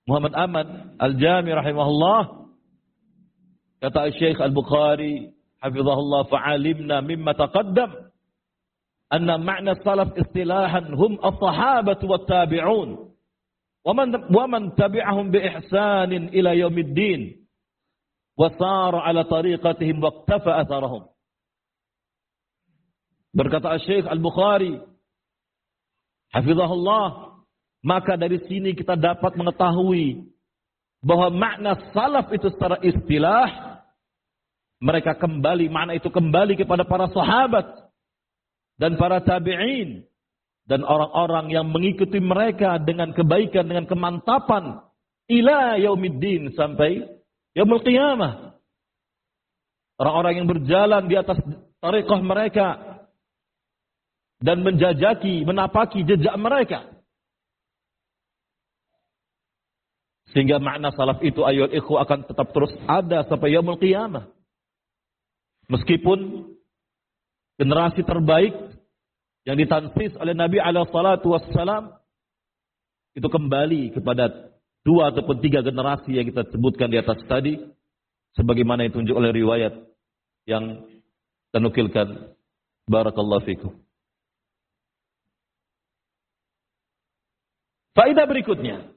Muhammad Ahmad Al-Jami rahimahullah, kata Syekh Al-Bukhari hafizahullah, fa'alimna mimma taqaddam anna ma'na salaf istilahan hum as-sahabatu wat-tabi'un wa man tabi'ahum bi ihsanin ila yaumiddin wa sara ala tariqatihim wa iqtafa atharahum. Berkata Syekh Al-Bukhari hafizahullah, maka dari sini kita dapat mengetahui bahwa makna salaf itu secara istilah, mereka kembali, makna itu kembali kepada para sahabat dan para tabi'in dan orang-orang yang mengikuti mereka dengan kebaikan, dengan kemantapan ila yaumiddin, sampai yaumul qiyamah. Orang-orang yang berjalan di atas tariqah mereka dan menjajaki, menapaki jejak mereka. Sehingga makna salaf itu ayyuhal ikhwah akan tetap terus ada sampai yaumul qiyamah. Meskipun generasi terbaik yang ditansis oleh Nabi alaihi salatu wassalam itu kembali kepada 2 ataupun 3 generasi yang kita sebutkan di atas tadi, sebagaimana ditunjuk oleh riwayat yang kita nukilkan. Barakallahu fikum. Faedah berikutnya,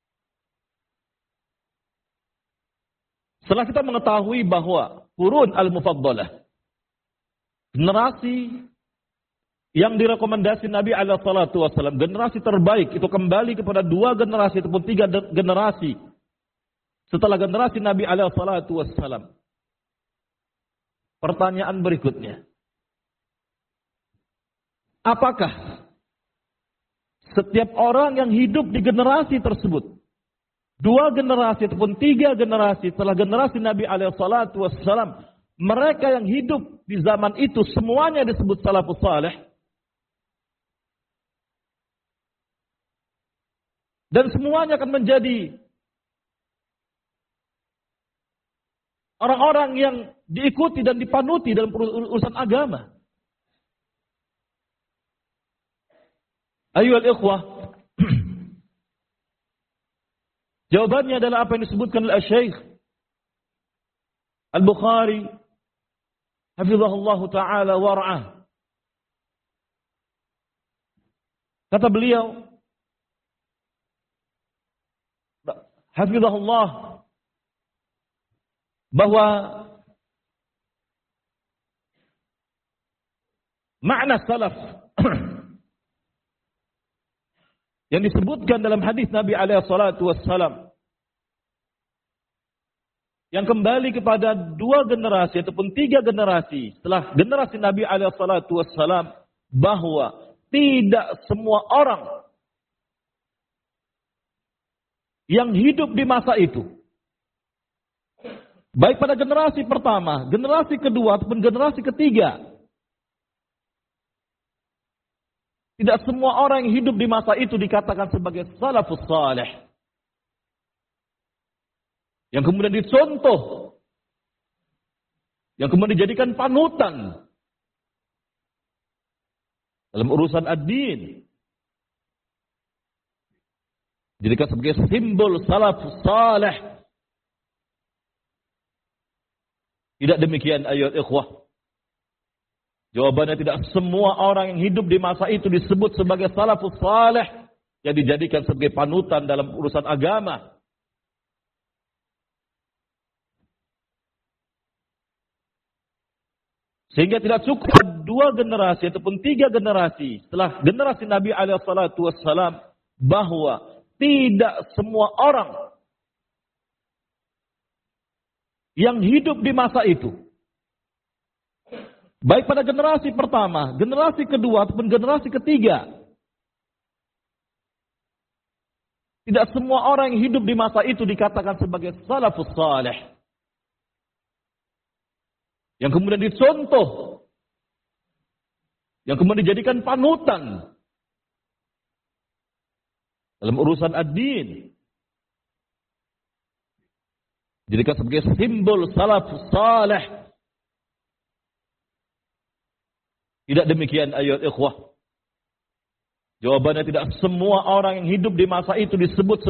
setelah kita mengetahui bahwa qurun al-mufaddalah, generasi yang direkomendasi Nabi alaihi salatu wasallam, generasi terbaik itu kembali kepada 2 generasi ataupun 3 generasi setelah generasi Nabi alaihi salatu wasallam. Pertanyaan berikutnya, apakah setiap orang yang hidup di generasi tersebut, 2 generasi ataupun 3 generasi setelah generasi Nabi alaihi salatu wassalam, mereka yang hidup di zaman itu semuanya disebut salafus salih? Dan semuanya akan menjadi orang-orang yang diikuti dan dipanuti dalam urusan agama? Ayyuhal ikhwah, jawabannya adalah apa yang disebutkan oleh Syekh Al-Bukhari hafizahullah ta'ala wara'ah. Kata beliau hafizahullah bahwa makna salaf yang disebutkan dalam hadis Nabi alaihi salatu wassalam, yang kembali kepada 2 generasi ataupun 3 generasi setelah generasi Nabi alaihi salatu wassalam, bahwa tidak semua orang yang hidup di masa itu, baik pada generasi pertama, generasi kedua ataupun generasi ketiga, tidak semua orang yang hidup di masa itu dikatakan sebagai salafus salih, yang kemudian dicontoh, yang kemudian dijadikan panutan dalam urusan ad-din, dijadikan sebagai simbol salafus salih. Tidak demikian ayat ikhwah. Jawabannya tidak semua orang yang hidup di masa itu disebut sebagai salafus salih, yang dijadikan sebagai panutan dalam urusan agama. Sehingga tidak cukup 2 generasi ataupun 3 generasi setelah generasi Nabi alaihi salatu wassalam, bahwa tidak semua orang yang hidup di masa itu, baik pada generasi pertama, generasi kedua ataupun generasi ketiga, tidak semua orang yang hidup di masa itu dikatakan sebagai salafus salih, yang kemudian dicontoh, yang kemudian dijadikan panutan dalam urusan ad-din, dijadikan sebagai simbol salafus salih. Tidak demikian ayat ikhwah. Jawabannya tidak semua orang yang hidup di masa itu disebut